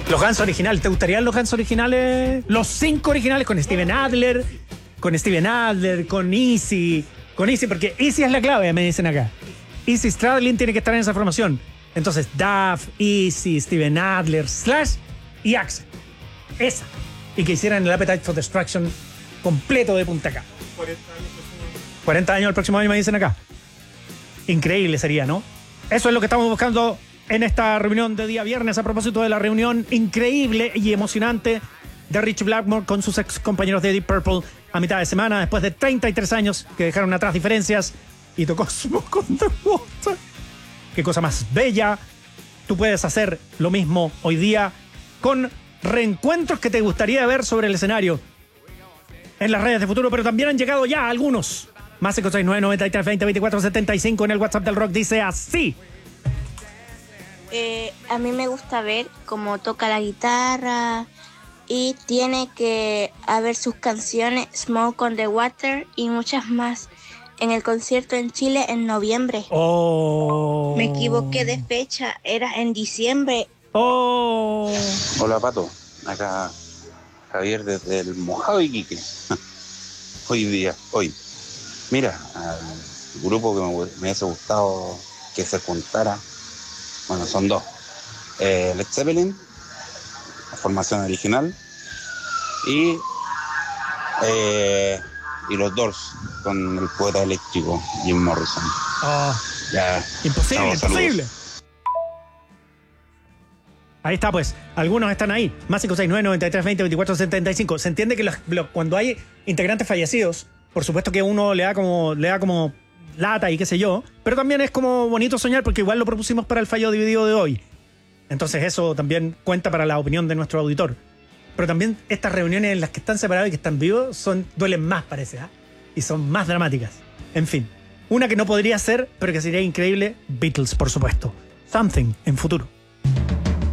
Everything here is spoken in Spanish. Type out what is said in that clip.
Los Guns originales, ¿te gustarían los Guns originales? Los 5 originales con Steven Adler, con Izzy, porque Izzy es la clave, me dicen acá. Izzy Stradlin tiene que estar en esa formación. Entonces, Duff, Izzy, Steven Adler, Slash y Axl. Esa. Y que hicieran el Appetite for Destruction completo de punta acá. 40 años el próximo año me dicen acá. Increíble sería, ¿no? Eso es lo que estamos buscando en esta reunión de día viernes a propósito de la reunión increíble y emocionante de Rich Blackmore con sus ex compañeros de Deep Purple a mitad de semana, después de 33 años que dejaron atrás diferencias y tocó Smoke on the Water. Qué cosa más bella. Tú puedes hacer lo mismo hoy día con reencuentros que te gustaría ver sobre el escenario en las redes de Futuro, pero también han llegado ya algunos. Más 569-9320-2475 en el WhatsApp del rock dice así. A mí me gusta ver cómo toca la guitarra y tiene que haber sus canciones Smoke on the Water y muchas más en el concierto en Chile en noviembre. Me equivoqué de fecha, era en diciembre. Hola Pato, acá Javier desde el Mojado Iquique. Hoy. Mira, al grupo que me hubiese gustado que se juntara, bueno, son dos. Led Zeppelin, la formación original, y los Doors, con el poeta eléctrico Jim Morrison. Ya. Imposible. Ahí está, pues. Algunos están ahí. Más 569-9320-2475. Se entiende que cuando hay integrantes fallecidos, por supuesto que uno le da como lata y qué sé yo, pero también es como bonito soñar porque igual lo propusimos para el fallo dividido de hoy. Entonces eso también cuenta para la opinión de nuestro auditor. Pero también estas reuniones en las que están separados y que están vivos duelen más, parece, ¿eh? Y son más dramáticas. En fin, una que no podría ser, pero que sería increíble, Beatles, por supuesto. Something en Futuro.